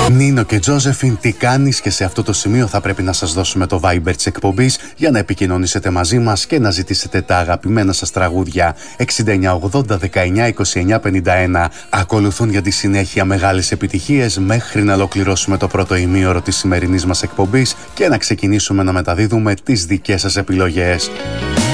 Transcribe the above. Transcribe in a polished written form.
Νίνο και Τζόζεφιν, τι κάνεις? Και σε αυτό το σημείο θα πρέπει να σας δώσουμε το Viber της εκπομπής για να επικοινωνήσετε μαζί μας και να ζητήσετε τα αγαπημένα σας τραγούδια. 6980 19 29 51. Ακολουθούν για τη συνέχεια μεγάλες επιτυχίες μέχρι να ολοκληρώσουμε το πρώτο ημίωρο της σημερινής μας εκπομπής και να ξεκινήσουμε να μεταδίδουμε τις δικές σας επιλογές.